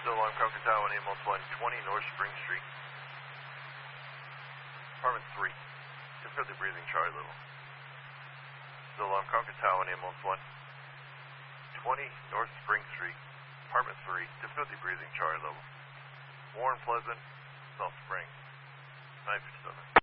Still alarm Krakatoa, ambulance 120 North Spring Street. Apartment 3. Difficulty breathing, Charlie Little. Still alarm Krakatoa, ambulance 120 North Spring Street. Apartment 3. Difficulty breathing, Charlie Little. Warren Pleasant, South Spring. 957.